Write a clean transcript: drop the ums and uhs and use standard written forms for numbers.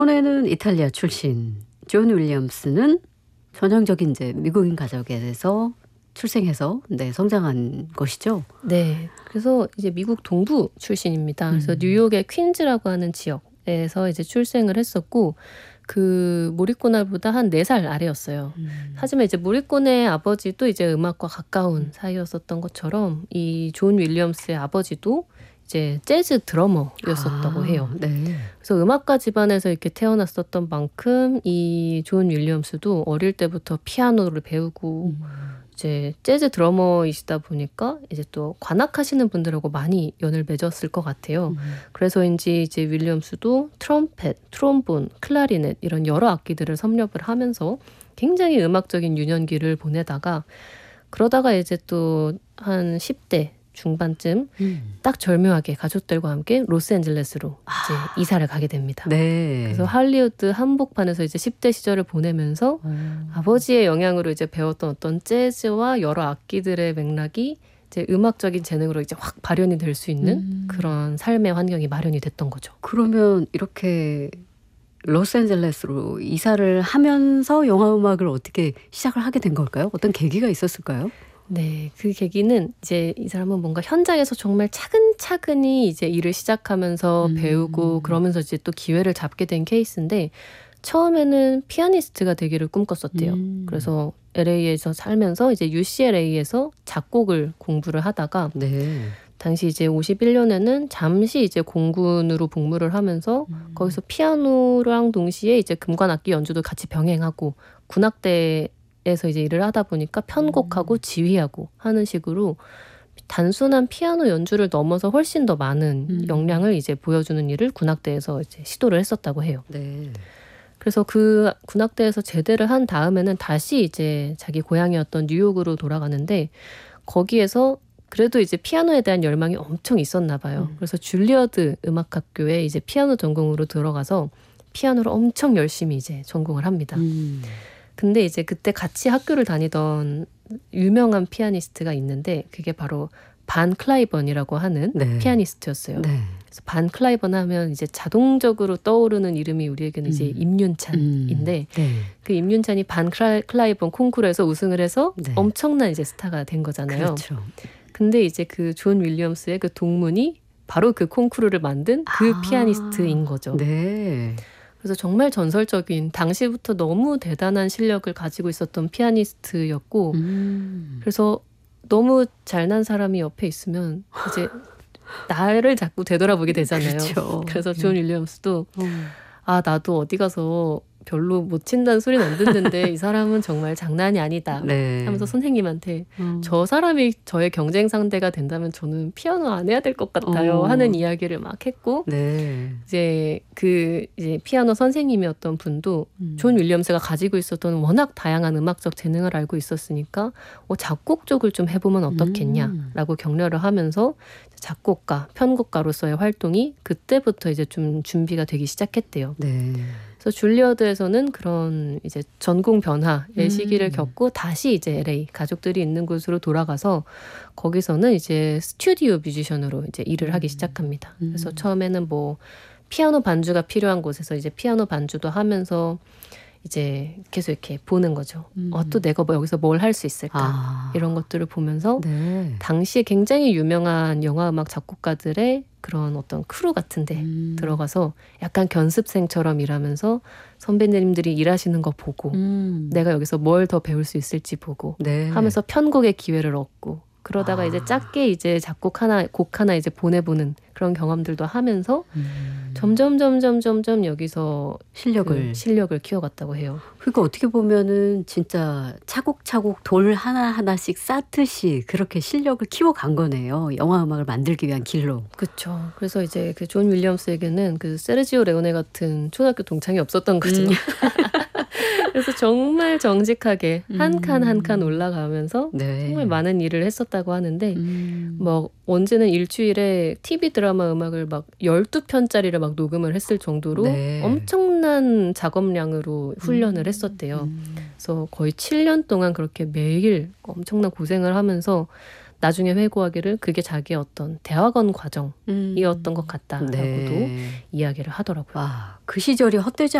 이번에는 이탈리아 출신 존 윌리엄스는 전형적인 이제 미국인 가족에서 출생해서 성장한 것이죠. 네. 그래서 이제 미국 동부 출신입니다. 그래서 음. 뉴욕의 퀸즈라고 하는 지역에서 이제 출생을 했었고 그 모리꼬나보다 한 4살 아래였어요. 하지만 이제 모리꼬네의 아버지도 이제 음악과 가까운 사이였었던 것처럼 이 존 윌리엄스의 아버지도 이제 재즈 드러머였었다고 해요. 네. 그래서 음악가 집안에서 이렇게 태어났었던 만큼 이 존 윌리엄스도 어릴 때부터 피아노를 배우고 이제 재즈 드러머이시다 보니까 이제 또 관악하시는 분들하고 많이 연을 맺었을 것 같아요. 그래서인지 이제 윌리엄스도 트럼펫, 트롬본, 클라리넷 이런 여러 악기들을 섭렵을 하면서 굉장히 음악적인 유년기를 보내다가 그러다가 이제 또 한 10대 중반쯤 딱 절묘하게 가족들과 함께 로스앤젤레스로 이제 이사를 가게 됩니다. 네. 그래서 할리우드 한복판에서 이제 10대 시절을 보내면서 아버지의 영향으로 이제 배웠던 어떤 재즈와 여러 악기들의 맥락이 이제 음악적인 재능으로 이제 확 발현이 될 수 있는 그런 삶의 환경이 마련이 됐던 거죠. 그러면 이렇게 로스앤젤레스로 이사를 하면서 영화 음악을 어떻게 시작을 하게 된 걸까요? 어떤 계기가 있었을까요? 네, 그 계기는 이제 이 사람은 뭔가 현장에서 정말 차근차근히 이제 일을 시작하면서 배우고 그러면서 이제 또 기회를 잡게 된 케이스인데 처음에는 피아니스트가 되기를 꿈꿨었대요. 그래서 LA에서 살면서 이제 UCLA에서 작곡을 공부를 하다가 네. 당시 이제 51년에는 잠시 이제 공군으로 복무를 하면서 거기서 피아노랑 동시에 이제 금관악기 연주도 같이 병행하고 군악대에서 이제 일을 하다 보니까 편곡하고 지휘하고 하는 식으로 단순한 피아노 연주를 넘어서 훨씬 더 많은 역량을 이제 보여주는 일을 군악대에서 이제 시도를 했었다고 해요. 네. 그래서 그 군악대에서 제대를 한 다음에는 다시 이제 자기 고향이었던 뉴욕으로 돌아가는데 거기에서 그래도 이제 피아노에 대한 열망이 엄청 있었나 봐요. 그래서 줄리어드 음악학교에 이제 피아노 전공으로 들어가서 피아노를 엄청 열심히 이제 전공을 합니다. 근데 이제 그때 같이 학교를 다니던 유명한 피아니스트가 있는데 그게 바로 반 클라이번이라고 하는 네. 피아니스트였어요. 네. 그래서 반 클라이번 하면 이제 자동적으로 떠오르는 이름이 우리에게는 이제 임윤찬인데 네. 그 임윤찬이 반 클라이번 콩쿠르에서 우승을 해서 네. 엄청난 이제 스타가 된 거잖아요. 그렇죠. 근데 이제 그 존 윌리엄스의 그 동문이 바로 그 콩쿠르를 만든 그 피아니스트인 거죠. 네. 그래서 정말 전설적인 당시부터 너무 대단한 실력을 가지고 있었던 피아니스트였고 그래서 너무 잘난 사람이 옆에 있으면 이제 나를 자꾸 되돌아보게 되잖아요. 그렇죠. 그래서 존 윌리엄스도 아 나도 어디 가서 별로 못 친다는 소리는 안 듣는데 이 사람은 정말 장난이 아니다 네. 하면서 선생님한테 저 사람이 저의 경쟁 상대가 된다면 저는 피아노 안 해야 될 것 같아요 하는 이야기를 막 했고 네. 이제 그 이제 피아노 선생님이었던 분도 존 윌리엄스가 가지고 있었던 워낙 다양한 음악적 재능을 알고 있었으니까 작곡 쪽을 좀 해보면 어떻겠냐라고 격려를 하면서 작곡가, 편곡가로서의 활동이 그때부터 이제 좀 준비가 되기 시작했대요. 네. 그래서 줄리어드에서는 그런 이제 전공 변화의 시기를 겪고 다시 이제 LA 가족들이 있는 곳으로 돌아가서 거기서는 이제 스튜디오 뮤지션으로 이제 일을 하기 시작합니다. 그래서 처음에는 뭐 피아노 반주가 필요한 곳에서 이제 피아노 반주도 하면서 이제 계속 이렇게 보는 거죠. 또 내가 뭐 여기서 뭘 할 수 있을까 이런 것들을 보면서 네. 당시에 굉장히 유명한 영화음악 작곡가들의 그런 어떤 크루 같은데 들어가서 약간 견습생처럼 일하면서 선배님들이 일하시는 거 보고 내가 여기서 뭘 더 배울 수 있을지 보고 네. 하면서 편곡의 기회를 얻고 그러다가 이제 작게 이제 곡 하나 이제 보내보는 그런 경험들도 하면서 점점 여기서 실력을 키워갔다고 해요. 그러니까 어떻게 보면은 진짜 차곡차곡 돌 하나하나씩 쌓듯이 그렇게 실력을 키워간 거네요. 영화 음악을 만들기 위한 길로. 그렇죠. 그래서 이제 그 존 윌리엄스에게는 그 세르지오 레오네 같은 초등학교 동창이 없었던 거죠. 그래서 정말 정직하게 한 칸 한 칸 올라가면서 네. 정말 많은 일을 했었다고 하는데 뭐 언제는 일주일에 TV 드라마 음악을 막 12편짜리를 막 녹음을 했을 정도로 네. 엄청난 작업량으로 훈련을 했었대요. 그래서 거의 7년 동안 그렇게 매일 엄청난 고생을 하면서 나중에 회고하기를 그게 자기의 어떤 대학원 과정이었던 것 같다라고도 네. 이야기를 하더라고요. 와, 그 시절이 헛되지